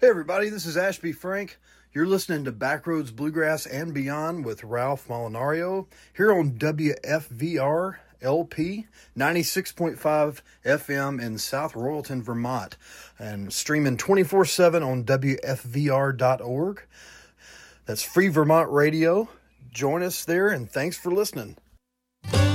Hey everybody, this is Ashby Frank. You're listening to Backroads Bluegrass and Beyond with Ralph Molinario here on WFVR LP 96.5 FM in South Royalton, Vermont, and streaming 24/7 on WFVR.org. That's Free Vermont Radio. Join us there, and thanks for listening.